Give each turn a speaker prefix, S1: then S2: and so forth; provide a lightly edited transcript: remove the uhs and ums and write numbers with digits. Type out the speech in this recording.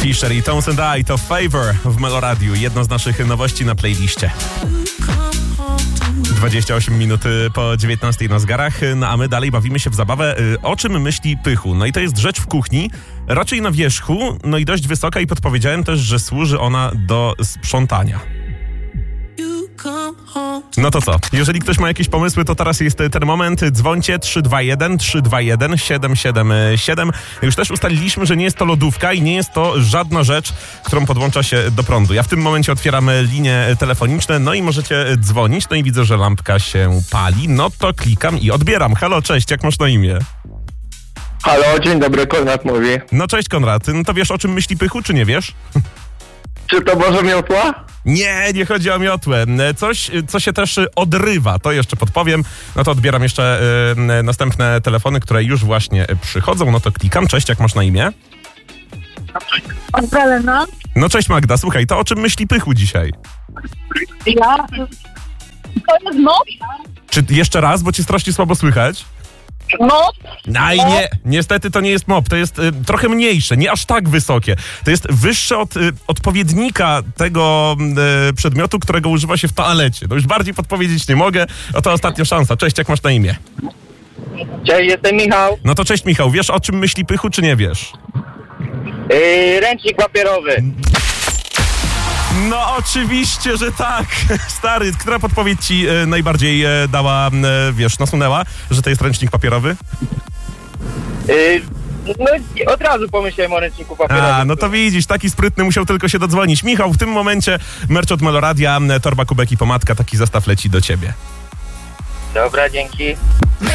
S1: Fisher i Tones and I to Favor w Meloradiu. Jedno z naszych nowości na playliście. 28 minut po 19 na zegarach, no a my dalej bawimy się w zabawę o czym myśli Pychu. No i to jest rzecz w kuchni, raczej na wierzchu, no i dość wysoka i podpowiedziałem też, że służy ona do sprzątania. No to co? Jeżeli ktoś ma jakieś pomysły, to teraz jest ten moment. Dzwońcie 321 321 777. Już też ustaliliśmy, że nie jest to lodówka i nie jest to żadna rzecz, którą podłącza się do prądu. Ja w tym momencie otwieram linie telefoniczne, no i możecie dzwonić. No i widzę, że lampka się pali. No to klikam i odbieram. Halo, cześć, jak masz na imię?
S2: Halo, dzień dobry, Konrad mówi.
S1: No cześć Konrad, no to wiesz o czym myśli Pychu, czy nie wiesz?
S2: Czy to Boże miotła?
S1: Nie chodzi o miotłę. Coś, co się też odrywa, to jeszcze podpowiem. No to odbieram jeszcze następne telefony, które już właśnie przychodzą. No to klikam. Cześć, jak masz na imię?
S3: Magdalena.
S1: No cześć Magda, słuchaj, to o czym myśli Pychu dzisiaj?
S3: Ja? To jest mop?
S1: Czy jeszcze raz, bo cię strasznie słabo słychać?
S3: Mop?
S1: No i nie, niestety to nie jest mop, to jest trochę mniejsze, nie aż tak wysokie. To jest wyższe od odpowiednika tego przedmiotu, którego używa się w toalecie. No już bardziej podpowiedzieć nie mogę, to ostatnia szansa. Cześć, jak masz na imię?
S2: Cześć, jestem Michał.
S1: No to cześć Michał, wiesz o czym myśli Pychu, czy nie wiesz?
S2: Ręcznik papierowy.
S1: No oczywiście, że tak. Stary, która podpowiedź ci najbardziej dała, nasunęła, że to jest ręcznik papierowy?
S2: No od razu pomyślałem o ręczniku papierowym.
S1: A, no to widzisz, taki sprytny musiał tylko się dodzwonić. Michał, w tym momencie merch od Meloradia, torba, kubek i pomadka, taki zestaw leci do ciebie.
S2: Dobra, dzięki.